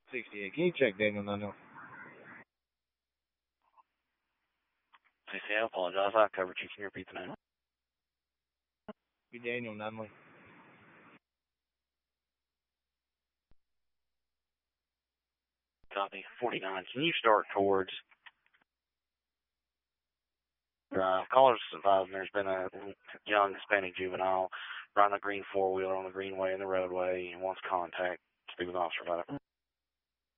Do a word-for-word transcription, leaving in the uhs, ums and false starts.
sixty-eight. Can you check Daniel Nunley? C C, I apologize. I covered you. Can you repeat the name? Be Daniel Nunley. Copy. forty-nine. Can you start towards drive? Callers advising there's been a young Hispanic juvenile riding a green four-wheeler on the greenway and the roadway and wants contact. Speak with Officer five.